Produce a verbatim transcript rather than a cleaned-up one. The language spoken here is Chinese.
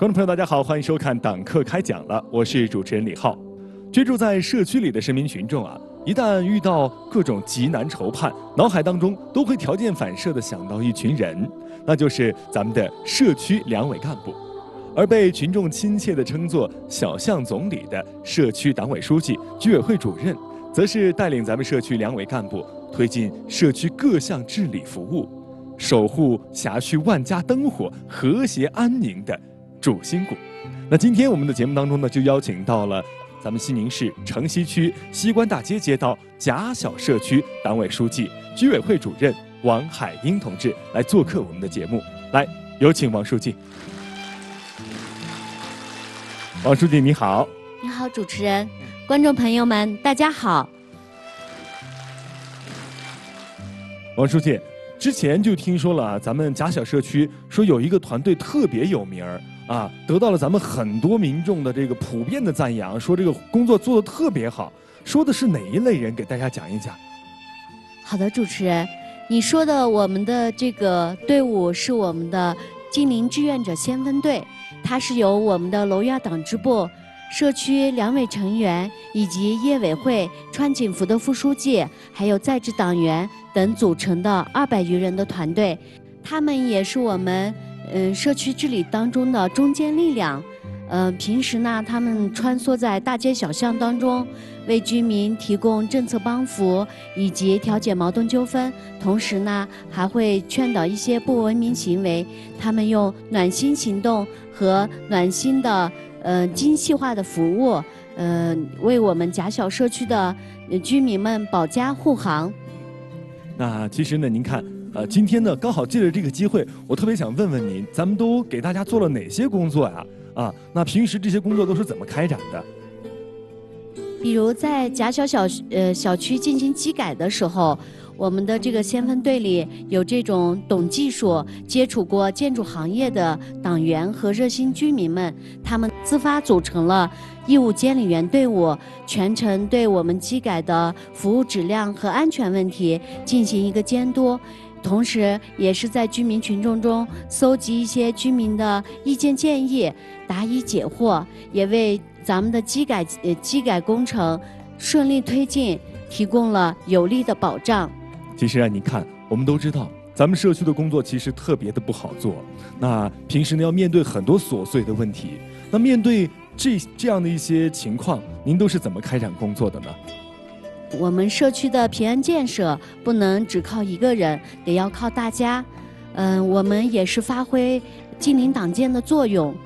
观众朋友，大家好，欢迎收看党课开讲了，我是主持人李浩。居住在社区里的市民群众啊，一旦遇到各种急难愁盼，脑海当中都会条件反射地想到一群人，那就是咱们的社区两委干部。而被群众亲切地称作“小象总理”的社区党委书记、居委会主任，则是带领咱们社区两委干部推进社区各项治理服务，守护辖区万家灯火、和谐安宁的主心骨。那今天我们的节目当中呢，就邀请到了咱们西宁市城西区西关大街街道贾小社区党委书记、居委会主任王海英同志来做客我们的节目。来，有请王书记。王书记你好。 你好，主持人，观众朋友们，大家好。 王书记，之前就听说了，咱们贾小社区说有一个团队特别有名儿啊，得到了咱们很多民众的这个普遍的赞扬，说这个工作做得特别好。说的是哪一类人？给大家讲一讲。 好的，主持人，你说的我们的这个队伍是我们的金陵志愿者先锋队，它是由我们的娄院党支部、社区两委成员以及业委会、川警服的副书记，还有在职党员等组成的二百余人的团队。他们也是我们嗯、呃、社区治理当中的中坚力量。呃，平时呢，他们穿梭在大街小巷当中，为居民提供政策帮扶以及调解矛盾纠纷，同时呢，还会劝导一些不文明行为。他们用暖心行动和暖心的呃精细化的服务，呃，为我们贾小社区的居民们保驾护航。 那其实呢，您看。呃，今天呢，刚好借着这个机会，我特别想问问您，咱们都给大家做了哪些工作呀？啊，那平时这些工作都是怎么开展的？ 比如在贾小小呃小区进行基改的时候，我们的这个先锋队里有这种懂技术、接触过建筑行业的党员和热心居民们，他们自发组成了义务监理员队伍，全程对我们基改的服务质量和安全问题进行一个监督。同时，也是在居民群众中搜集一些居民的意见建议，答疑解惑，也为咱们的基改呃基改工程顺利推进提供了有力的保障。 其实啊，你看，我们都知道，咱们社区的工作其实特别的不好做。那平时呢，要面对很多琐碎的问题。那面对这这样的一些情况，您都是怎么开展工作的呢？ 我们社区的平安建设不能只靠一个人，得要靠大家。嗯、呃，我们也是发挥金陵党建的作用，